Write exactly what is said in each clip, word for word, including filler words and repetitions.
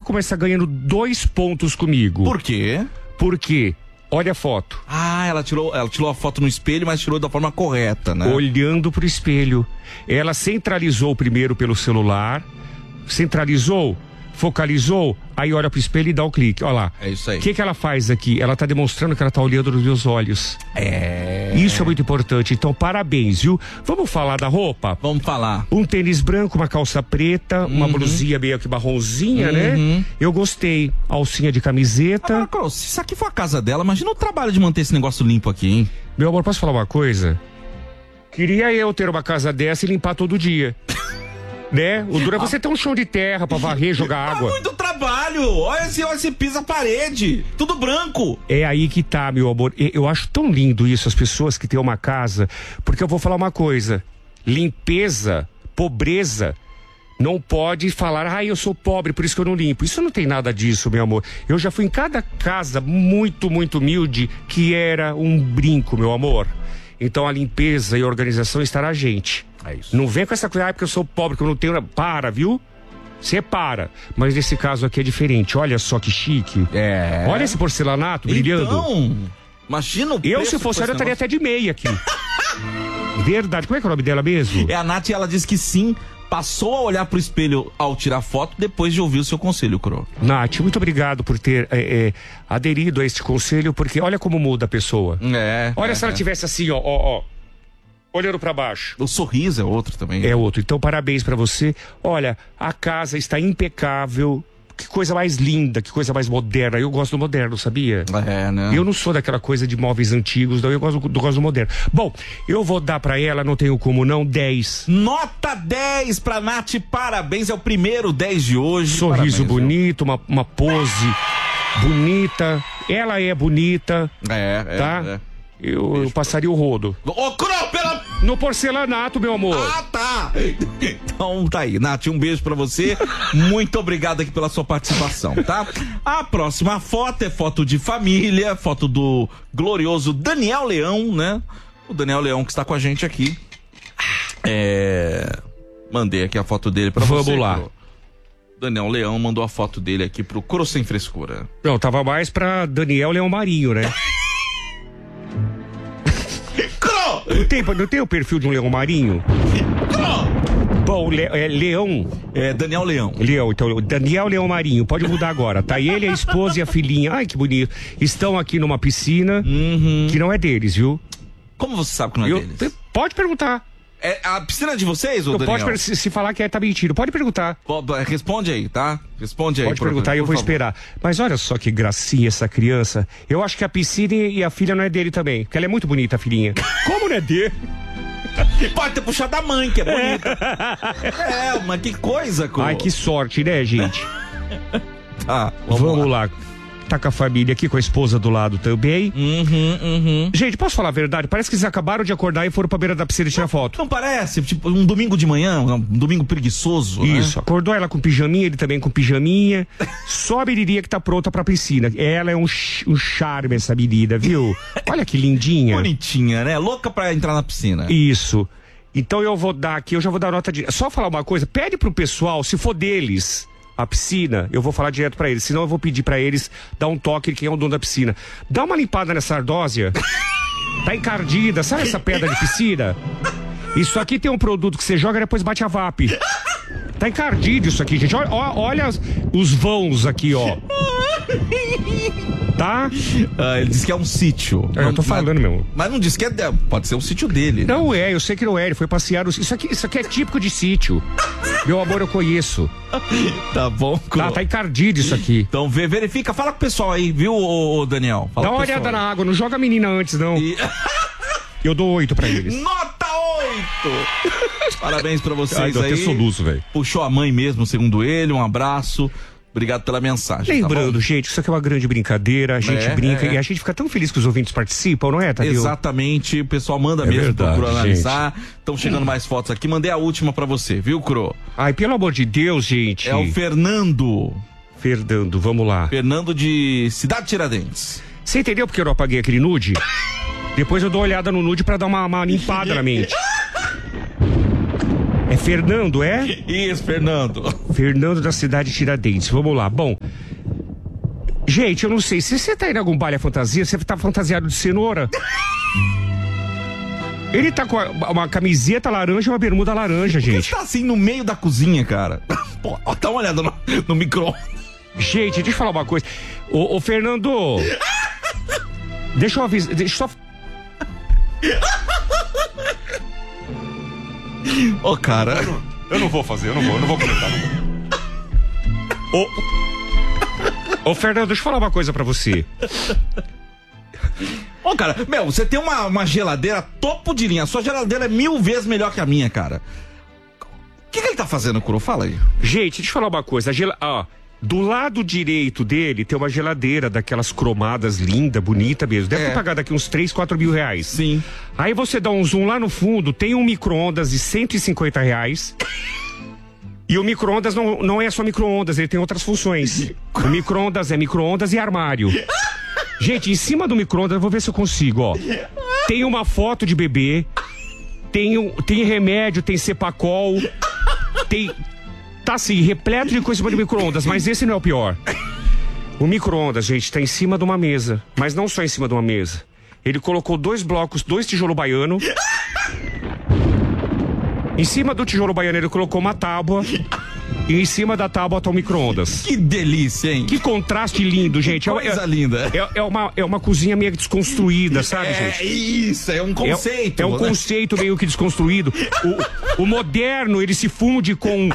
começar ganhando dois pontos comigo. Por quê? Por quê? Olha a foto. Ah, ela tirou, ela tirou a foto no espelho, mas tirou da forma correta, né? Olhando pro espelho. Ela centralizou primeiro pelo celular, centralizou, focalizou, aí olha pro espelho e dá o clique, olha lá. É isso aí. O que que ela faz aqui? Ela tá demonstrando que ela tá olhando nos meus olhos. É. Isso é muito importante, então parabéns, viu? Vamos falar da roupa? Vamos falar. Um tênis branco, uma calça preta, uma Uhum. blusinha meio que marronzinha, Uhum. né? Eu gostei. Alcinha de camiseta. Agora, Cro, se isso aqui for a casa dela, imagina o trabalho de manter esse negócio limpo aqui, hein? Meu amor, posso falar uma coisa? Queria eu ter uma casa dessa e limpar todo dia. Né? O duro é você ter um chão de terra pra varrer, jogar Dá água. muito trabalho. Olha esse, olha esse piso, a parede. Tudo branco. É aí que tá, meu amor. E- Eu acho tão lindo isso, as pessoas que têm uma casa. Porque eu vou falar uma coisa. Limpeza, pobreza, não pode falar, ah, eu sou pobre, por isso que eu não limpo. Isso não tem nada disso, meu amor. Eu já fui em cada casa muito, muito humilde que era um brinco, meu amor. Então a limpeza e a organização está na gente. É isso. Não vem com essa coisa, ah, porque eu sou pobre, que eu não tenho... Para, viu? Você para. Mas nesse caso aqui é diferente. Olha só que chique. É. Olha esse porcelanato brilhando. Então, imagina o Eu, preço se fosse que ela, eu esse estaria até de meia aqui. Verdade. Como é que é o nome dela mesmo? É, a Nath, ela disse que sim, passou a olhar pro espelho ao tirar foto depois de ouvir o seu conselho, Cro. Nath, muito obrigado por ter é, é, aderido a este conselho, porque olha como muda a pessoa. É. Olha é, se ela é. tivesse assim, ó, ó, ó, olhando pra baixo. O sorriso é outro também. É outro. Então, parabéns pra você. Olha, a casa está impecável. Que coisa mais linda, que coisa mais moderna. Eu gosto do moderno, sabia? É, né? Eu não sou daquela coisa de móveis antigos, não. Eu gosto do, gosto do moderno. Bom, eu vou dar pra ela, não tenho como não, dez. Nota dez pra Nath, parabéns, é o primeiro dez de hoje. Sorriso Parabéns, bonito, uma, uma pose bonita. Ela é bonita, viu? É, é, tá? é. Eu, eu passaria o rodo. Ô, Cro, pela... No porcelanato, meu amor. Ah, tá! Então tá aí, Nath, um beijo pra você. Muito obrigado aqui pela sua participação, tá? A próxima foto é foto de família, foto do glorioso Daniel Leão, né? O Daniel Leão que está com a gente aqui. É... Mandei aqui a foto dele pra Vamos você. lá. Cro. Daniel Leão mandou a foto dele aqui pro Cro Sem Frescura. Não, tava mais pra Daniel Leão Marinho, né? Cro! Não tem, não tem o perfil de um leão marinho? Cro! Bom, le, é leão. É Daniel Leão. Leão, então, Daniel Leão Marinho, pode mudar agora, tá? E ele, a esposa e a filhinha, ai que bonito, estão aqui numa piscina Uhum. que não é deles, viu? Como você sabe que não é Eu- deles? Pode perguntar. É a piscina de vocês, ô Não Daniel? pode per- se, se falar que é, tá mentindo. Pode perguntar. Pô, Responde aí, tá? Responde aí. Pode por- perguntar e eu por vou favor. esperar. Mas olha só que gracinha essa criança. Eu acho que a piscina e a filha não é dele também. Porque ela é muito bonita, a filhinha. Como não é dele? Pode ter puxado da mãe, que é bonita. É, mas que coisa, Cro. Ai, que sorte, né, gente? Tá, Vamos, lá. Tá com a família aqui, com a esposa do lado também. Uhum, uhum. Gente, posso falar a verdade? Parece que eles acabaram de acordar e foram pra beira da piscina tirar foto. Não parece? Tipo, um domingo de manhã, um domingo preguiçoso, né? Isso, acordou ela com pijaminha, ele também com pijaminha. Só a menininha que tá pronta pra piscina. Ela é um, ch- um charme, essa menina, viu? Olha que lindinha. Bonitinha, né? Louca pra entrar na piscina. Isso. Então eu vou dar aqui, eu já vou dar nota de... Só falar uma coisa, pede pro pessoal, se for deles, a piscina, eu vou falar direto pra eles. Senão eu vou pedir pra eles dar um toque de quem é o dono da piscina. Dá uma limpada nessa ardósia. Tá encardida, sabe essa pedra de piscina? Isso aqui tem um produto que você joga e depois bate a V A P. Tá encardido isso aqui, gente. Olha, olha os- os vãos aqui, ó. Tá? Ah, ele disse que é um sítio. É, eu tô Não- falando, mas, meu. Mas não disse que é... de- Pode ser um sítio dele. Não é, eu sei que não é. Ele foi passear. no- Isso aqui, isso aqui é típico de sítio. Meu amor, eu conheço. Tá bom, Cro. Tá, tá encardido isso aqui. Então vê, verifica, fala com o pessoal aí, viu, ô, ô, Daniel? Fala Dá com uma o pessoal olhada aí. na água, não joga a menina antes, não. E- Eu dou oito pra eles. Nota oito! Parabéns pra vocês Ai, deu aí. até soluço, velho. Puxou a mãe mesmo, segundo ele. Um abraço. Obrigado pela mensagem. Lembrando, tá gente, isso aqui é uma grande brincadeira. A gente É, brinca é, é. e a gente fica tão feliz que os ouvintes participam, não é, bom? Tadeu? Exatamente. O pessoal manda É mesmo verdade, pro Cro analisar. Estão chegando mais fotos aqui. Mandei a última pra você, viu, Cro? Ai, pelo amor de Deus, gente. É o Fernando. Fernando, vamos lá. Fernando de Cidade Tiradentes. Você entendeu porque eu não apaguei aquele nude? Depois eu dou uma olhada no nude pra dar uma, uma limpada na mente. É Fernando, é? Isso, Fernando. Fernando da cidade de Tiradentes. Vamos lá. Bom, gente, eu não sei. Se você tá indo em algum baile à fantasia, você tá fantasiado de cenoura? Ele tá com uma camiseta laranja e uma bermuda laranja, gente. Ele tá assim no meio da cozinha, cara. Pô, dá uma olhada no, no micro-ondas. Gente, deixa eu falar uma coisa. Ô, ô Fernando. Deixa eu avisar. Deixa eu só. Ô, cara. Eu não, eu não vou fazer, eu não vou, eu não vou comentar. Ô. Ô, Fernando, deixa eu falar uma coisa pra você. Ô, cara, meu, você tem uma, uma geladeira topo de linha. A sua geladeira é mil vezes melhor que a minha, cara. O que, que ele tá fazendo, Curo? Fala aí. Gente, deixa eu falar uma coisa. A gel... Ó, do lado direito dele tem uma geladeira daquelas cromadas linda, bonita mesmo. Deve É. ter pagado aqui uns três, quatro mil reais. Sim. Aí você dá um zoom lá no fundo, tem um micro-ondas de cento e cinquenta reais. E o micro-ondas não, não é só micro-ondas, ele tem outras funções. O micro-ondas é micro-ondas e armário. Gente, em cima do micro-ondas, eu vou ver se eu consigo, ó. Tem uma foto de bebê, tem, um, tem remédio, tem Cepacol, tem... Tá assim, repleto de coisa em cima do micro-ondas, mas esse não é o pior. O micro-ondas, gente, tá em cima de uma mesa, mas não só em cima de uma mesa. Ele colocou dois blocos, dois tijolo baiano. Em cima do tijolo baiano ele colocou uma tábua. E em cima da tábua tá o micro-ondas. Que delícia, hein? Que contraste lindo, gente. É, Coisa é, linda. É, é, uma, é uma cozinha meio desconstruída, sabe, É gente? isso, é um conceito. É, é um né? conceito meio que desconstruído. O, o moderno, ele se funde com...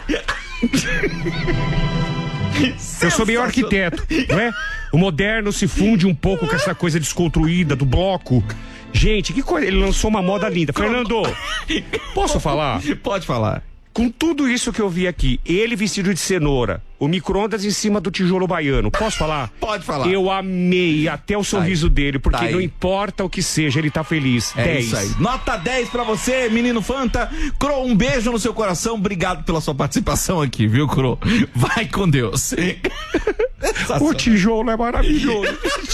Eu sou meio arquiteto, não é? O moderno se funde um pouco com essa coisa desconstruída do bloco. Gente, que coisa. Ele lançou uma moda linda. Fernando, posso falar? Pode falar. Com tudo isso que eu vi aqui, ele vestido de cenoura, o micro-ondas em cima do tijolo baiano, posso falar? Pode falar. Eu amei até o sorriso aí. dele, porque Tá não aí. importa o que seja, ele tá feliz. É dez. isso aí. Nota dez pra você, menino Fanta. Cro, um beijo no seu coração. Obrigado pela sua participação aqui, viu, Cro? Vai com Deus. O tijolo é maravilhoso.